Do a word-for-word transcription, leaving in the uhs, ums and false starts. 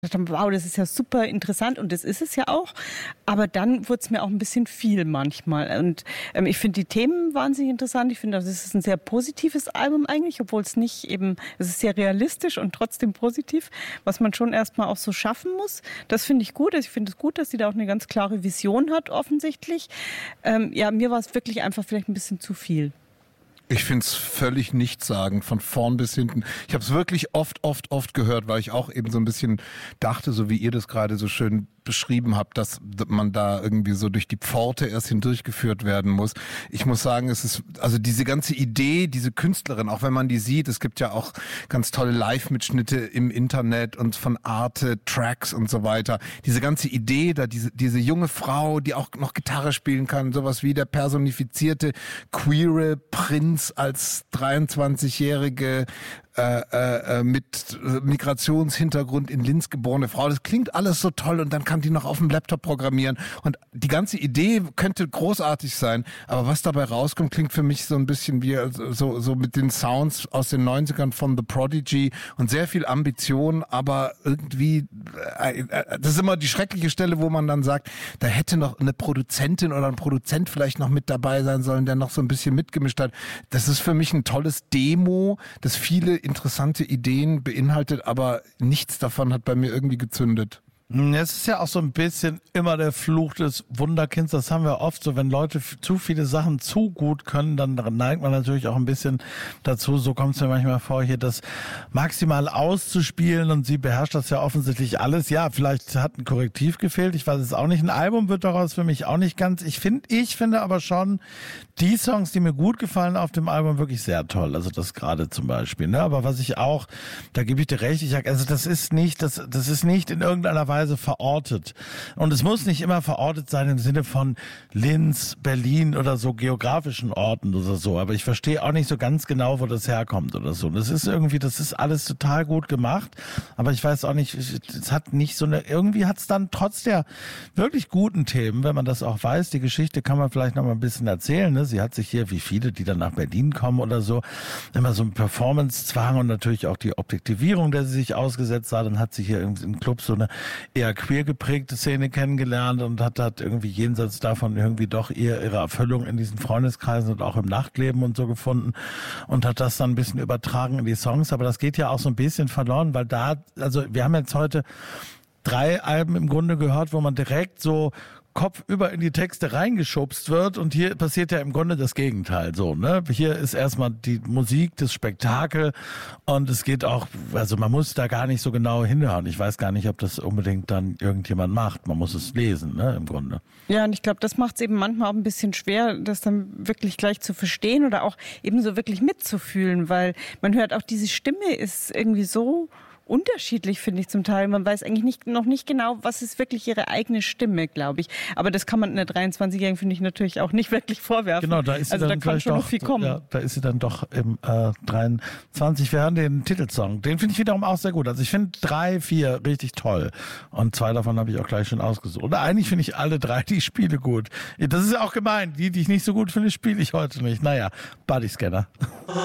wow, das ist ja super interessant und das ist es ja auch, aber dann wurde es mir auch ein bisschen viel manchmal und ähm, ich finde die Themen wahnsinnig interessant, ich finde, das ist ein sehr positives Album eigentlich, obwohl es nicht eben, es ist sehr realistisch und trotzdem positiv, was man schon erstmal auch so schaffen muss, das finde ich gut, ich finde es gut, dass sie da auch eine ganz klare Vision hat offensichtlich, ähm, ja, mir war es wirklich einfach vielleicht ein bisschen zu viel. Ich finde es völlig nichtssagend, von vorn bis hinten. Ich habe es wirklich oft, oft, oft gehört, weil ich auch eben so ein bisschen dachte, so wie ihr das gerade so schön beschrieben habt, dass man da irgendwie so durch die Pforte erst hindurchgeführt werden muss. Ich muss sagen, es ist, also diese ganze Idee, diese Künstlerin, auch wenn man die sieht, es gibt ja auch ganz tolle Live-Mitschnitte im Internet und von Arte, Tracks und so weiter. Diese ganze Idee, da diese, diese junge Frau, die auch noch Gitarre spielen kann, sowas wie der personifizierte queere Prinz als dreiundzwanzigjährige Äh, äh, mit Migrationshintergrund in Linz geborene Frau. Das klingt alles so toll und dann kann die noch auf dem Laptop programmieren und die ganze Idee könnte großartig sein, aber was dabei rauskommt, klingt für mich so ein bisschen wie so, so mit den Sounds aus den neunzigern von The Prodigy und sehr viel Ambition, aber irgendwie, äh, das ist immer die schreckliche Stelle, wo man dann sagt, da hätte noch eine Produzentin oder ein Produzent vielleicht noch mit dabei sein sollen, der noch so ein bisschen mitgemischt hat. Das ist für mich ein tolles Demo, das viele interessante Ideen beinhaltet, aber nichts davon hat bei mir irgendwie gezündet. Es ist ja auch so ein bisschen immer der Fluch des Wunderkinds. Das haben wir oft so, wenn Leute f- zu viele Sachen zu gut können, dann neigt man natürlich auch ein bisschen dazu, so kommt es mir manchmal vor, hier das maximal auszuspielen und sie beherrscht das ja offensichtlich alles. Ja, vielleicht hat ein Korrektiv gefehlt, ich weiß es auch nicht. Ein Album wird daraus für mich auch nicht ganz. Ich finde, ich finde aber schon die Songs, die mir gut gefallen auf dem Album, wirklich sehr toll. Also das gerade zum Beispiel. Ne? Aber was ich auch, da gebe ich dir recht, ich sag, also das ist nicht, das, das ist nicht in irgendeiner Weise verortet. Und es muss nicht immer verortet sein im Sinne von Linz, Berlin oder so geografischen Orten oder so. Aber ich verstehe auch nicht so ganz genau, wo das herkommt oder so. Das ist irgendwie, das ist alles total gut gemacht. Aber ich weiß auch nicht, es hat nicht so eine, irgendwie hat es dann trotz der wirklich guten Themen, wenn man das auch weiß, die Geschichte kann man vielleicht noch mal ein bisschen erzählen. Ne? Sie hat sich hier, wie viele, die dann nach Berlin kommen oder so, immer so ein Performance-Zwang und natürlich auch die Objektivierung, der sie sich ausgesetzt hat. Dann hat sie hier im Club so eine eher queer geprägte Szene kennengelernt und hat hat irgendwie jenseits davon irgendwie doch eher ihre Erfüllung in diesen Freundeskreisen und auch im Nachtleben und so gefunden und hat das dann ein bisschen übertragen in die Songs, aber das geht ja auch so ein bisschen verloren, weil da, also wir haben jetzt heute drei Alben im Grunde gehört, wo man direkt so kopfüber in die Texte reingeschubst wird und hier passiert ja im Grunde das Gegenteil so, ne? Hier ist erstmal die Musik, das Spektakel und es geht auch, also man muss da gar nicht so genau hinhören. Ich weiß gar nicht, ob das unbedingt dann irgendjemand macht. Man muss es lesen, ne, im Grunde. Ja, und ich glaube, das macht es eben manchmal auch ein bisschen schwer, das dann wirklich gleich zu verstehen oder auch eben so wirklich mitzufühlen, weil man hört auch, diese Stimme ist irgendwie so unterschiedlich, finde ich zum Teil. Man weiß eigentlich nicht, noch nicht genau, was ist wirklich ihre eigene Stimme, glaube ich. Aber das kann man einer dreiundzwanzigjährigen, finde ich, natürlich auch nicht wirklich vorwerfen. Genau, da ist sie also dann da kann schon doch, noch viel kommen. Ja, da ist sie dann doch im äh, dreiundzwanzig. Wir hören den Titelsong. Den finde ich wiederum auch sehr gut. Also ich finde drei, vier richtig toll. Und zwei davon habe ich auch gleich schon ausgesucht. Oder eigentlich finde ich alle drei die Spiele gut. Das ist ja auch gemein. Die, die ich nicht so gut finde, spiele ich heute nicht. Naja, Bodyscanner.